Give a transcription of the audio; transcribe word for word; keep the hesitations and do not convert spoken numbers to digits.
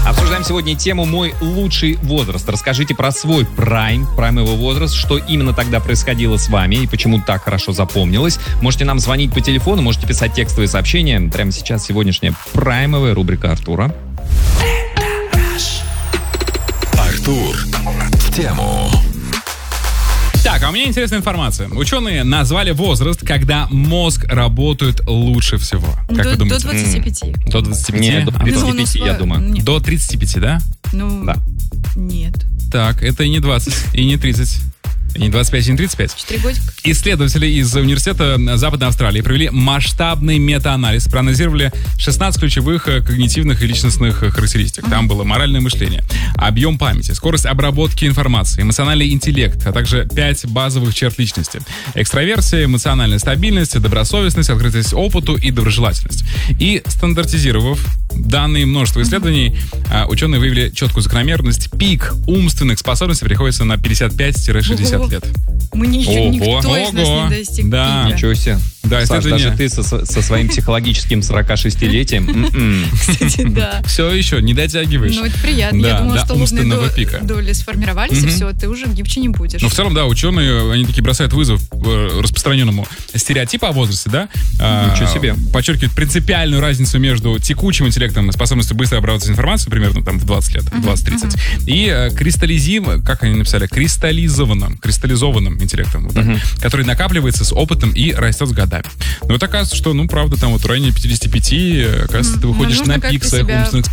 Обсуждаем сегодня тему «Мой лучший возраст». Расскажите про свой прайм, праймовый возраст, что именно тогда происходило с вами и почему так хорошо запомнилось. Можете нам звонить по телефону, можете писать текстовые сообщения. Прямо сейчас сегодняшняя праймовая рубрика Артура. Артур в тему. Так, а у меня интересная информация. Ученые назвали возраст, когда мозг работает лучше всего. Как до, вы думаете? до двадцати пяти. До двадцати пяти? Нет, до А, тридцати Ну, пяти, ну, я сво- думаю. нет. До тридцати пяти, да? Ну, Да. нет. Так, это и не двадцать, и не тридцать. И не двадцать пять, и не тридцать пять. Четыре годика. Исследователи из университета Западной Австралии провели масштабный мета-анализ, проанализировали шестнадцать ключевых э, когнитивных и личностных э, характеристик. Там было моральное мышление, объем памяти, скорость обработки информации, эмоциональный интеллект, а также пять базовых черт личности. Экстраверсия, эмоциональная стабильность, добросовестность, открытость опыту и доброжелательность. И стандартизировав данные множества исследований, э, ученые выявили четкую закономерность. Пик умственных способностей приходится на пятьдесят пять - шестьдесят лет. Мы не, Ого. никто из нас Ого. не достиг Да. пика. Ничего себе. Да, Саш, исследование- даже ты со, со своим психологическим сорокашестилетием. м-м. Кстати, да. Все еще, не дотягиваешь. Ну, это приятно. Да, Я думала, до что лобные умственного до- пика. доли сформировались, и все, ты уже гибче не будешь. Ну, в целом, да, ученые, они такие бросают вызов э, распространенному стереотипу о возрасте, да? А, Ничего себе. Подчеркивают принципиальную разницу между текучим интеллектом и способностью быстро обрабатывать информацию, примерно там в двадцать лет, в двадцать-тридцать, и э, кристаллизим, как они написали, кристаллизованным, кристаллизованным интеллектом, вот так, который накапливается с опытом и растет с годами. Но вот оказывается, что, ну, правда, там вот в районе пятидесяти пяти, э, оказывается, ты выходишь нужно на как-то пик своих себя умственных